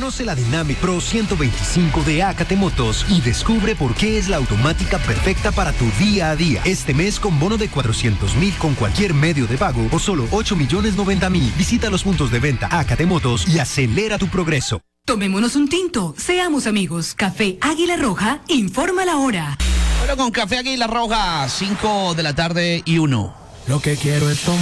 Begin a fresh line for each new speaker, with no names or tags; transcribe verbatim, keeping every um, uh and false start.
Conoce la Dynamic Pro ciento veinticinco de Acate Motos y descubre por qué es la automática perfecta para tu día a día. Este mes con bono de cuatrocientos mil con cualquier medio de pago o solo ocho millones noventa mil. Visita los puntos de venta Acate Motos y acelera tu progreso.
Tomémonos un tinto, seamos amigos. Café Águila Roja, informa la hora.
Bueno, con Café Águila Roja, cinco de la tarde y uno.
Lo que quiero es tomar.